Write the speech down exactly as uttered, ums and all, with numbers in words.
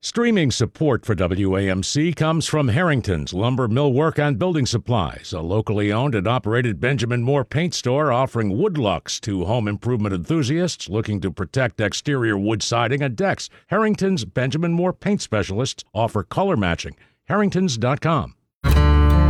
Streaming support for W A M C comes from Harrington's Lumber, Millwork, and Building Supplies, a locally owned and operated Benjamin Moore paint store offering wood looks to home improvement enthusiasts looking to protect exterior wood siding and decks. Harrington's Benjamin Moore paint specialists offer color matching. Harringtons dot com.